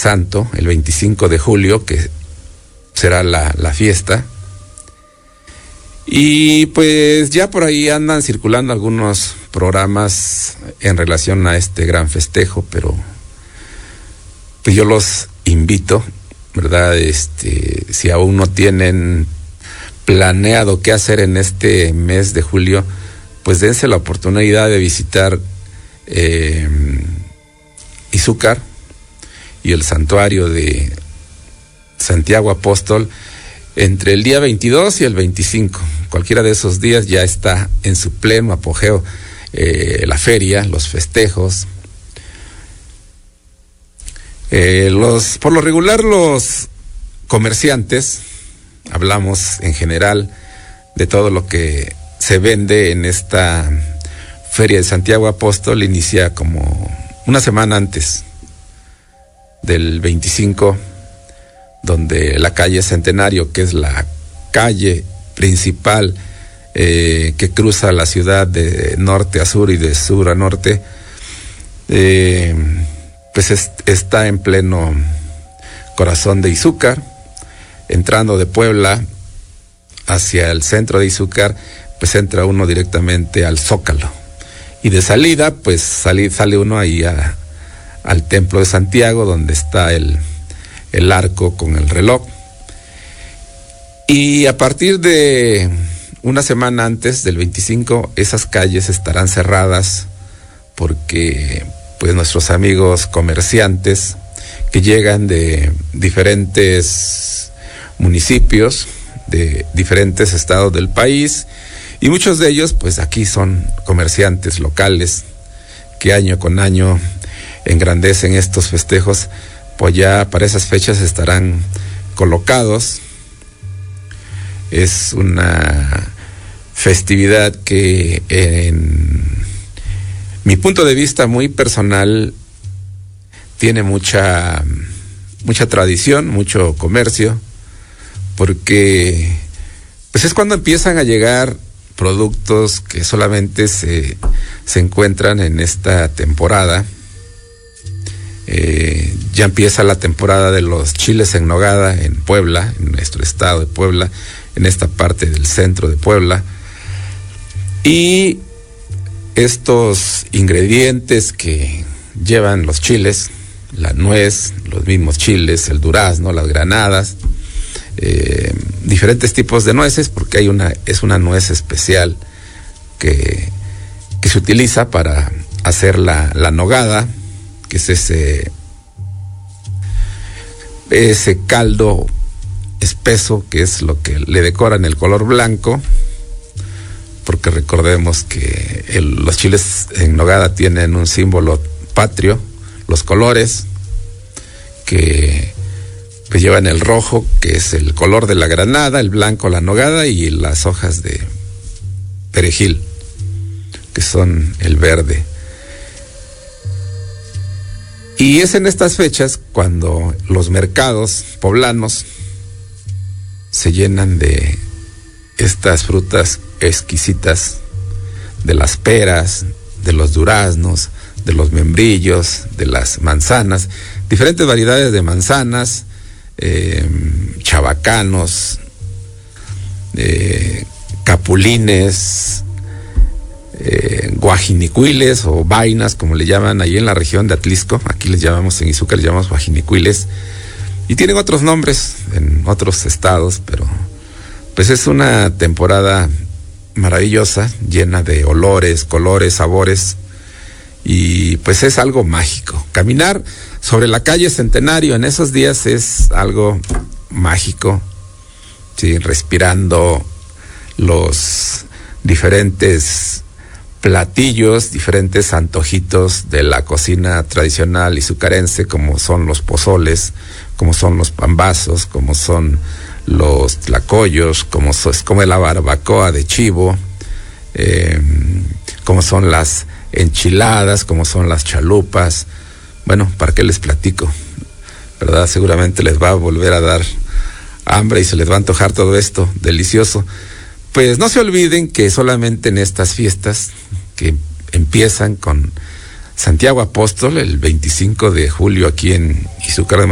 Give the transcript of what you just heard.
Santo, el 25 de julio, que será la fiesta. Y pues ya por ahí andan circulando algunos programas en relación a este gran festejo, pero pues yo los invito, ¿verdad? Si aún no tienen planeado qué hacer en este mes de julio, pues dense la oportunidad de visitar Izúcar y el santuario de Santiago Apóstol entre el día 22 y el 25. Cualquiera de esos días ya está en su pleno apogeo la feria, los festejos. Por lo regular los comerciantes, hablamos en general de todo lo que se vende en esta feria de Santiago Apóstol, inicia como una semana antes del 25, donde la calle Centenario, que es la calle principal que cruza la ciudad de norte a sur y de sur a norte, pues está en pleno corazón de Izúcar. Entrando de Puebla hacia el centro de Izúcar, pues entra uno directamente al Zócalo. Y de salida, pues sale uno ahí al Templo de Santiago, donde está el arco con el reloj. Y a partir de una semana antes del 25, esas calles estarán cerradas porque pues nuestros amigos comerciantes que llegan de diferentes municipios, de diferentes estados del país, y muchos de ellos pues aquí son comerciantes locales que año con año engrandecen estos festejos, pues ya para esas fechas estarán colocados. Es una festividad que en mi punto de vista muy personal tiene mucha tradición, mucho comercio, porque pues es cuando empiezan a llegar productos que solamente se encuentran en esta temporada. Ya empieza la temporada de los chiles en nogada en Puebla, en nuestro estado de Puebla, en esta parte del centro de Puebla. Y estos ingredientes que llevan los chiles, la nuez, los mismos chiles, el durazno, las granadas, diferentes tipos de nueces, porque es una nuez especial que se utiliza para hacer la nogada, que es ese caldo espeso que es lo que le decoran el color blanco, porque recordemos que los chiles en nogada tienen un símbolo patrio, los colores que pues llevan el rojo, que es el color de la granada, el blanco la nogada, y las hojas de perejil, que son el verde. Y es en estas fechas cuando los mercados poblanos se llenan de estas frutas exquisitas, de las peras, de los duraznos, de los membrillos, de las manzanas, diferentes variedades de manzanas, chabacanos, capulines, guajinicuiles o vainas, como le llaman ahí en la región de Atlisco. Aquí les llamamos, en Izúcar les llamamos guajinicuiles, y tienen otros nombres en otros estados, pero pues es una temporada maravillosa, llena de olores, colores, sabores, y pues es algo mágico. Caminar sobre la calle Centenario en esos días es algo mágico, sí, respirando los diferentes platillos, diferentes antojitos de la cocina tradicional izucarense, como son los pozoles, como son los pambazos, como son los tlacoyos, como la barbacoa de chivo, como son las enchiladas, como son las chalupas. Bueno, ¿para qué les platico? ¿Verdad? Seguramente les va a volver a dar hambre y se les va a antojar todo esto delicioso. Pues no se olviden que solamente en estas fiestas que empiezan con Santiago Apóstol el 25 de julio aquí en Izúcar de